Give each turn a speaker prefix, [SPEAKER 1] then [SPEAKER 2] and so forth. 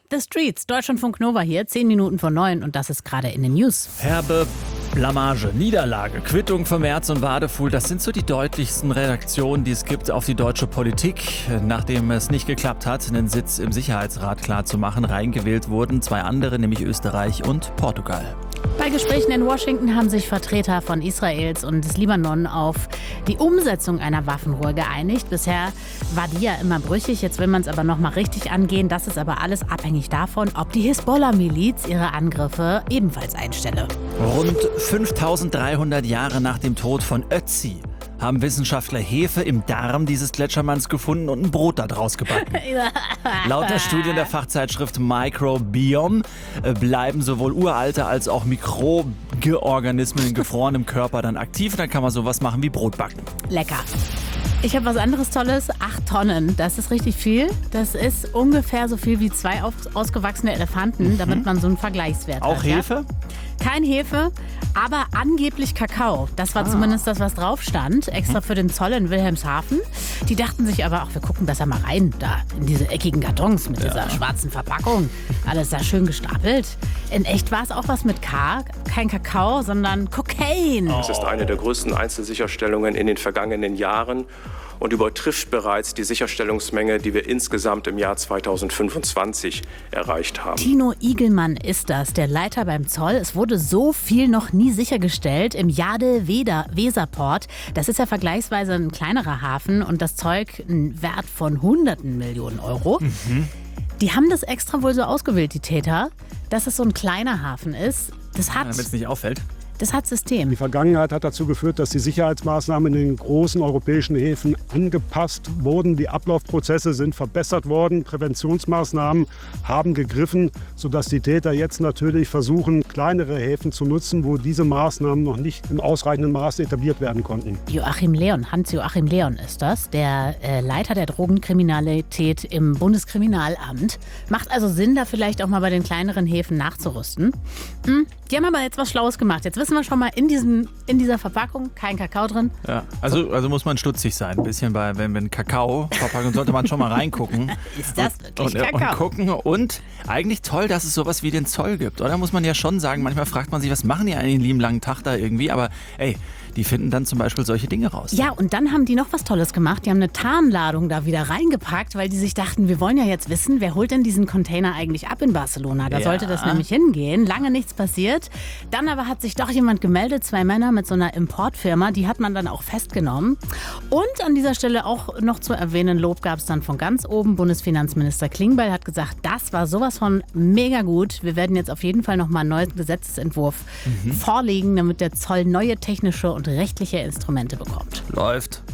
[SPEAKER 1] The Streets, Deutschlandfunk Nova hier, 10 Minuten vor 9 und das ist gerade in den News.
[SPEAKER 2] Herbe Blamage, Niederlage, Quittung für Merz und Wadefuhl, das sind so die deutlichsten Reaktionen, die es gibt auf die deutsche Politik. Nachdem es nicht geklappt hat, einen Sitz im Sicherheitsrat klarzumachen, reingewählt wurden 2 andere, nämlich Österreich und Portugal.
[SPEAKER 1] Bei Gesprächen in Washington haben sich Vertreter von Israels und des Libanon auf die Umsetzung einer Waffenruhe geeinigt. Bisher war die ja immer brüchig, jetzt will man es aber noch mal richtig angehen. Das ist aber alles abhängig davon, ob die Hisbollah-Miliz ihre Angriffe ebenfalls einstelle.
[SPEAKER 2] Rund 5300 Jahre nach dem Tod von Ötzi haben Wissenschaftler Hefe im Darm dieses Gletschermanns gefunden und ein Brot daraus gebacken. Laut der Studie der Fachzeitschrift Microbiome bleiben sowohl uralte als auch Mikroorganismen in gefrorenem Körper dann aktiv. Dann kann man sowas machen wie Brot backen.
[SPEAKER 1] Lecker. Ich habe was anderes Tolles. 8 Tonnen, das ist richtig viel. Das ist ungefähr so viel wie 2 ausgewachsene Elefanten, damit man so einen Vergleichswert hat.
[SPEAKER 2] Auch Hefe?
[SPEAKER 1] Ja? Kein Hefe, aber angeblich Kakao. Das war zumindest das, was drauf stand. Extra für den Zoll in Wilhelmshaven. Die dachten sich aber, ach, wir gucken besser mal rein. Da in diese eckigen Kartons mit dieser schwarzen Verpackung. Alles da schön gestapelt. In echt war es auch was mit K. Kein Kakao, sondern Kokain.
[SPEAKER 3] Es ist eine der größten Einzelsicherstellungen in den vergangenen Jahren und übertrifft bereits die Sicherstellungsmenge, die wir insgesamt im Jahr 2025 erreicht haben.
[SPEAKER 1] Tino Igelmann ist das, der Leiter beim Zoll. Es wurde so viel noch nie sichergestellt im Jade-Weserport. Das ist ja vergleichsweise ein kleinerer Hafen und das Zeug einen Wert von Hunderten Millionen Euro. Die haben das extra wohl so ausgewählt, die Täter, dass es so ein kleiner Hafen ist.
[SPEAKER 2] Damit es nicht auffällt.
[SPEAKER 1] Das hat System.
[SPEAKER 4] Die Vergangenheit hat dazu geführt, dass die Sicherheitsmaßnahmen in den großen europäischen Häfen angepasst wurden. Die Ablaufprozesse sind verbessert worden. Präventionsmaßnahmen haben gegriffen, sodass die Täter jetzt natürlich versuchen, kleinere Häfen zu nutzen, wo diese Maßnahmen noch nicht im ausreichenden Maße etabliert werden konnten.
[SPEAKER 1] Hans-Joachim Leon ist das, der Leiter der Drogenkriminalität im Bundeskriminalamt. Macht also Sinn, da vielleicht auch mal bei den kleineren Häfen nachzurüsten. Die haben aber jetzt was Schlaues gemacht. Jetzt wissen wir schon mal, in dieser Verpackung kein Kakao drin.
[SPEAKER 2] Ja, also muss man stutzig sein. Ein bisschen wenn Kakao-Verpackung sollte man schon mal reingucken.
[SPEAKER 1] Ist das wirklich Kakao?
[SPEAKER 2] Und gucken. Und eigentlich toll, dass es sowas wie den Zoll gibt. Oder muss man ja schon sagen, manchmal fragt man sich, was machen die eigentlich den lieben langen Tag da irgendwie? Aber ey, die finden dann zum Beispiel solche Dinge raus.
[SPEAKER 1] Ja, und dann haben die noch was Tolles gemacht. Die haben eine Tarnladung da wieder reingepackt, weil die sich dachten, wir wollen ja jetzt wissen, wer holt denn diesen Container eigentlich ab in Barcelona? Da sollte das nämlich hingehen. Lange nichts passiert. Dann aber hat sich doch jemand gemeldet, 2 Männer mit so einer Importfirma. Die hat man dann auch festgenommen. Und an dieser Stelle auch noch zu erwähnen, Lob gab es dann von ganz oben. Bundesfinanzminister Klingbeil hat gesagt, das war sowas von mega gut. Wir werden jetzt auf jeden Fall noch mal einen neuen Gesetzesentwurf vorlegen, damit der Zoll neue technische und rechtliche Instrumente bekommt.
[SPEAKER 2] Läuft.